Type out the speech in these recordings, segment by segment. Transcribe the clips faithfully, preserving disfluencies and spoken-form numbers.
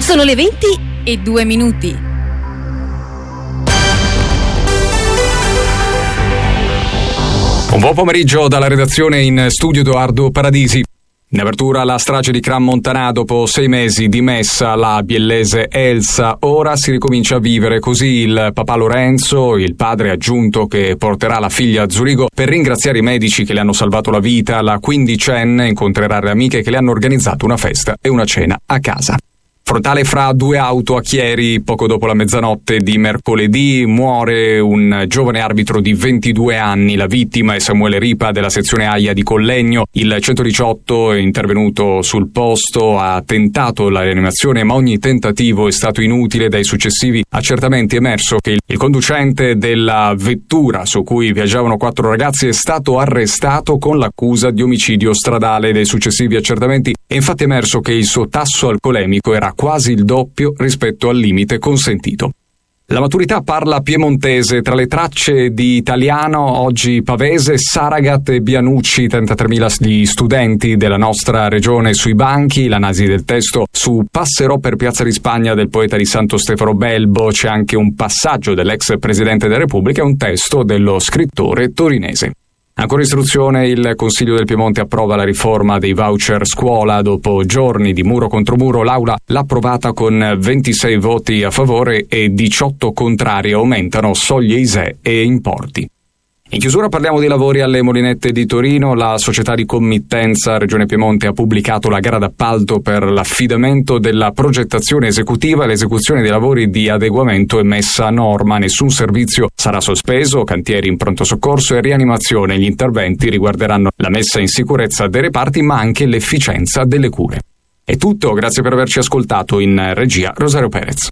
Sono le venti e due minuti. Un buon pomeriggio dalla redazione, in studio Edoardo Paradisi. In apertura la strage di Cran Montana. Dopo sei mesi di messa, la biellese Elsa ora si ricomincia a vivere. Così il papà Lorenzo, il padre aggiunto che porterà la figlia a Zurigo per ringraziare i medici che le hanno salvato la vita. La quindicenne incontrerà le amiche che le hanno organizzato una festa e una cena a casa. Frontale fra due auto a Chieri. Poco dopo la mezzanotte di mercoledì muore un giovane arbitro di ventidue anni. La vittima è Samuele Ripa della sezione AIA di Collegno. Il centodiciotto è intervenuto sul posto, ha tentato la rianimazione, ma ogni tentativo è stato inutile. Dai successivi accertamenti è emerso che il conducente della vettura su cui viaggiavano quattro ragazzi è stato arrestato con l'accusa di omicidio stradale. Dai successivi accertamenti è infatti emerso che il suo tasso alcolemico era quasi il doppio rispetto al limite consentito. La maturità parla piemontese. Tra le tracce di italiano oggi Pavese, Saragat e Bianucci. trentatremila gli studenti della nostra regione sui banchi. L'analisi del testo su Passerò per Piazza di Spagna del poeta di Santo Stefano Belbo. C'è anche un passaggio dell'ex presidente della Repubblica e un testo dello scrittore torinese. Ancora istruzione, il Consiglio del Piemonte approva la riforma dei voucher scuola. Dopo giorni di muro contro muro, l'Aula l'ha approvata con ventisei voti a favore e diciotto contrari. Aumentano soglie I S E e importi. In chiusura parliamo dei lavori alle Molinette di Torino. La società di committenza Regione Piemonte ha pubblicato la gara d'appalto per l'affidamento della progettazione esecutiva e l'esecuzione dei lavori di adeguamento e messa a norma. Nessun servizio sarà sospeso, cantieri in pronto soccorso e rianimazione. Gli interventi riguarderanno la messa in sicurezza dei reparti ma anche l'efficienza delle cure. È tutto, grazie per averci ascoltato. In regia Rosario Perez.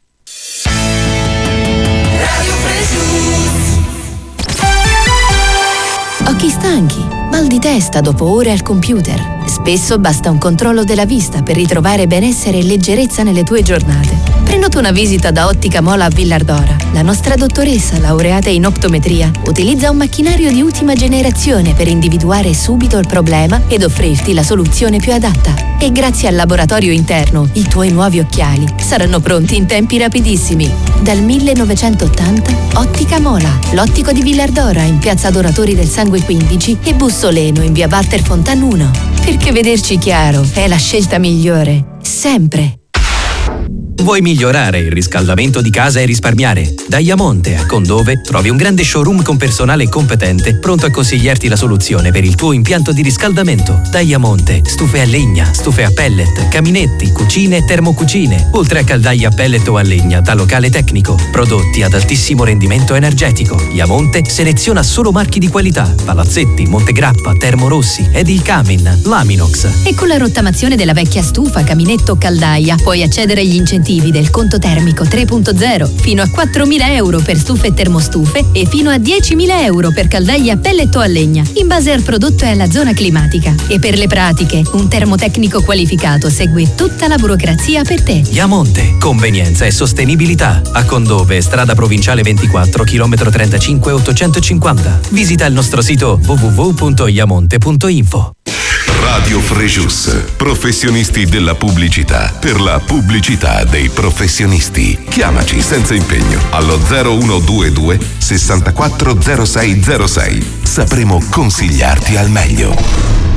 Occhi stanchi, mal di testa dopo ore al computer. Spesso basta un controllo della vista per ritrovare benessere e leggerezza nelle tue giornate. Prenota una visita da Ottica Mola a Villardora. La nostra dottoressa, laureata in optometria, utilizza un macchinario di ultima generazione per individuare subito il problema ed offrirti la soluzione più adatta. E grazie al laboratorio interno, i tuoi nuovi occhiali saranno pronti in tempi rapidissimi. Dal millenovecentottanta, Ottica Mola, l'ottico di Villardora in piazza Adoratori del Sangue quindici e Bussoleno in via Walter Fontan uno. Perché vederci chiaro è la scelta migliore, sempre. Vuoi migliorare il riscaldamento di casa e risparmiare? Da Iamonte a Condove trovi un grande showroom con personale competente pronto a consigliarti la soluzione per il tuo impianto di riscaldamento. Da Iamonte, stufe a legna, stufe a pellet, caminetti, cucine e termocucine, oltre a caldaie a pellet o a legna da locale tecnico. Prodotti ad altissimo rendimento energetico. Iamonte seleziona solo marchi di qualità: Palazzetti, Montegrappa, Termorossi, Edil Camin, Laminox. E con la rottamazione della vecchia stufa, caminetto o caldaia puoi accedere agli incentivi del conto termico tre punto zero fino a quattromila euro per stufe e termostufe e fino a diecimila euro per caldaie a pellet o a legna, in base al prodotto e alla zona climatica. E per le pratiche, un termotecnico qualificato segue tutta la burocrazia per te. Iamonte, convenienza e sostenibilità. A Condove, strada provinciale ventiquattro, chilometro trentacinque ottocentocinquanta. Visita il nostro sito w w w punto iamonte punto info. Radio Frejus, professionisti della pubblicità, per la pubblicità dei professionisti. Chiamaci senza impegno allo zero uno due due sessantaquattro zero sei zero sei. Sapremo consigliarti al meglio.